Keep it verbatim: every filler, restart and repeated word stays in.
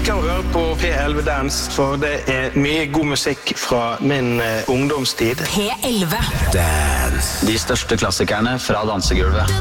liker å høre på P elleve Dance, for det er mye god musikk fra min uh, ungdomstid. P elleve Dance. De største klassikerne fra dansegulvet.